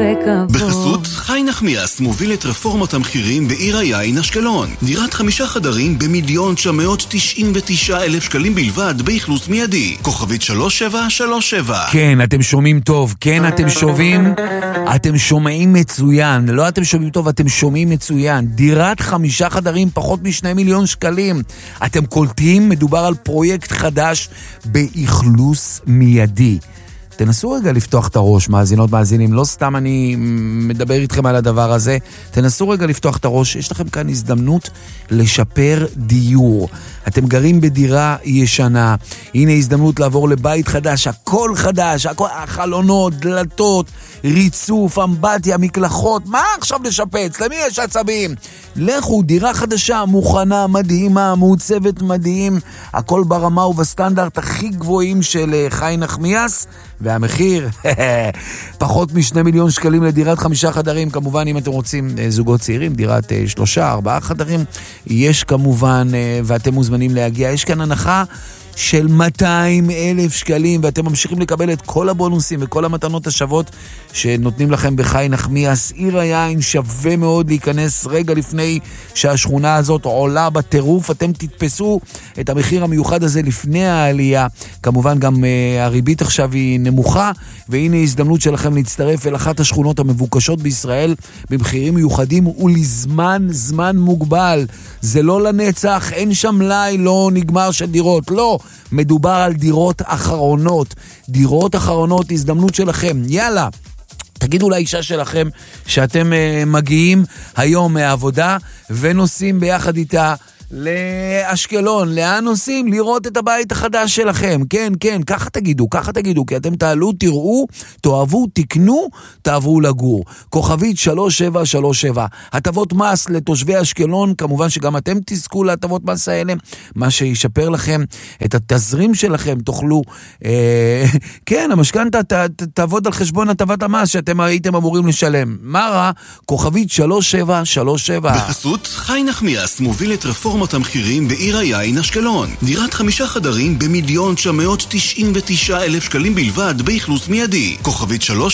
וכבוד. בחסות חי נחמיאס מוביל את רפורמת המחירים בעיר היין אשקלון. דירת 5 חדרים ב1,999,000 שקלים בלבד באכלוס מיידי. כוכבית 3737. כן, אתם שומעים טוב. כן, אתם שומעים מצוין. לא אתם שומעים טוב, אתם שומעים מצוין. דירת 5 חדרים פחות מ2 מיליון שקלים. אתם קולטים, מדובר על פרויקט חדש באכלוס מיידי. תנסו רגע לפתוח את הראש, מאזינות, מאזינים. לא סתם אני מדבר איתכם על הדבר הזה. תנסו רגע לפתוח את הראש. יש לכם כאן הזדמנות לשפר דיור. אתם גרים בדירה ישנה. הנה הזדמנות לעבור לבית חדש. הכל חדש. הכל, החלונות, דלתות, ריצוף, אמבטיה, מקלחות. מה עכשיו לשפץ? למי יש עצבים? לכו, דירה חדשה, מוכנה, מדהימה, מעוצבת מדהים. הכל ברמה ובסטנדרט הכי גבוהים של חי נחמיאס. והמחיר, פחות מ2 מיליון שקלים לדירת 5 חדרים. כמובן, אם אתם רוצים זוגות צעירים, דירת 3-4 חדרים, יש כמובן, ואתם מוזמנים להגיע. יש כאן הנחה של 200,000 שקלים, ואתם ממשיכים לקבל את כל הבונוסים וכל המתנות השוות שנותנים לכם בחי נחמיאס. עיר היין, שווה מאוד להיכנס רגע לפני שהשכונה הזאת עולה בטירוף. אתם תתפסו את המחיר המיוחד הזה לפני העלייה. כמובן גם הריבית עכשיו היא נמוכה, והנה הזדמנות שלכם להצטרף אל אחת השכונות המבוקשות בישראל במחירים מיוחדים זמן מוגבל. זה לא לנצח, אין שם מלאי לא נגמר של דירות, לא. מדובר על דירות אחרונות. דירות אחרונות, הזדמנות שלכם. יאללה, תגידו לאישה שלכם שאתם מגיעים היום מהעבודה ונוסעים ביחד איתה לאשקלון. לאן נוסעים? לראות את הבית החדש שלכם. כן, ככה תגידו, כי אתם תעלו, תראו, תאהבו, תקנו, תעברו לגור. כוכבית 3737. הטבות מס לתושבי אשקלון, כמובן שגם אתם תזכו להטבות מס האלה, מה שישפר לכם את התזרים שלכם. תוכלו, כן, המשכנתא תעבוד על חשבון הטבת המס שאתם הייתם אמורים לשלם. מה רע? כוכבית 3737. בחסות חי נחמיאס מוביל את רפורמת המחירים בעיר היין אשקלון. דירת 5 חדרים ב1,999,000 שקלים בלבד באכלוס מיידי. כוכבית